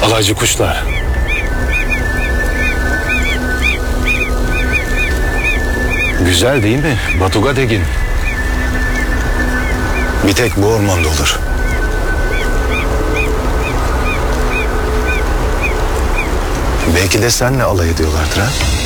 Alaycı kuşlar. Güzel değil mi Batuga Tegin? Bir tek bu ormanda olur. Belki de seninle alay ediyorlardır ha?